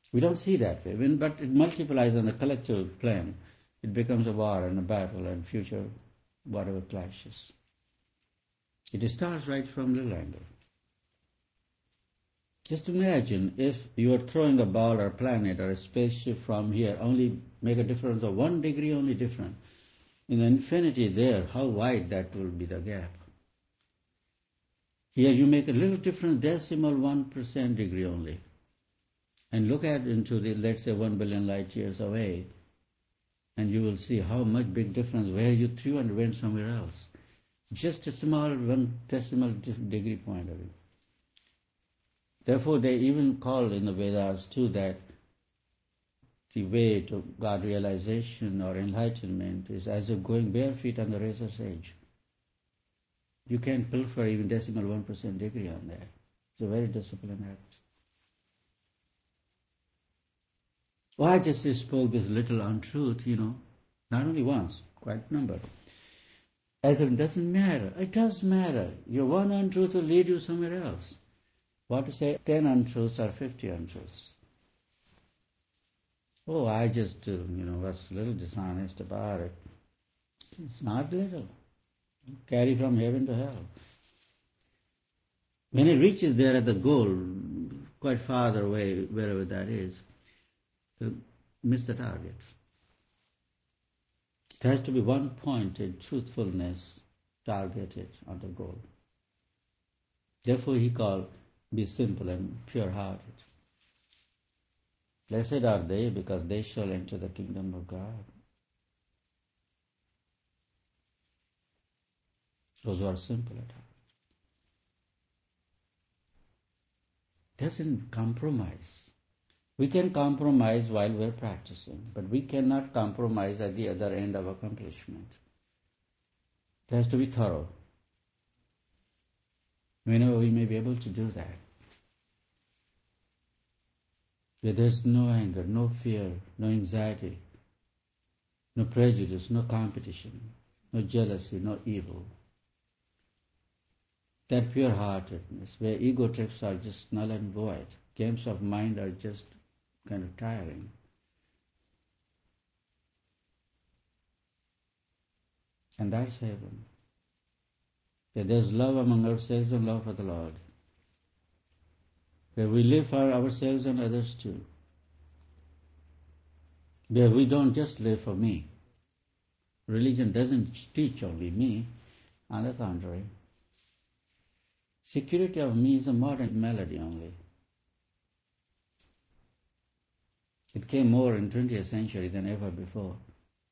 We don't see that way, but it multiplies on the collective plane. It becomes a war and a battle and future whatever clashes. It starts right from little angle. Just imagine if you are throwing a ball or a planet or a spaceship from here, only make a difference of 1 degree only different. In the infinity there, how wide that will be the gap. Here you make a little difference, decimal 1% degree only. And look at into the, let's say, 1 billion light years away, and you will see how much big difference where you threw and went somewhere else. Just a small 1 decimal degree point of view. Therefore, they even call in the Vedas too that the way to God realization or enlightenment is as if going bare feet on the razor's edge. You can't pilfer even decimal 1% degree on that. It's a very disciplined act. Well, I just spoke this little untruth, not only once, quite a number. As if it doesn't matter. It does matter. Your one untruth will lead you somewhere else. What to say, 10 untruths or 50 untruths. Oh, I just, was a little dishonest about it. It's not little. Carry from heaven to hell. When it reaches there at the goal, quite farther away, wherever that is, miss the target. It has to be one point in truthfulness targeted on the goal. Therefore he called, be simple and pure-hearted. Blessed are they, because they shall enter the kingdom of God. Those who are simple at heart. Doesn't compromise. We can compromise while we're practicing, but we cannot compromise at the other end of accomplishment. It has to be thorough. Whenever we may be able to do that. Where there's no anger, no fear, no anxiety, no prejudice, no competition, no jealousy, no evil. That pure-heartedness, where ego trips are just null and void, games of mind are just kind of tiring. And that's heaven. Where there's love among ourselves and love for the Lord. Where we live for ourselves and others too. Where we don't just live for me. Religion doesn't teach only me. On the contrary. Security of me is a modern melody only. It came more in 20th century than ever before.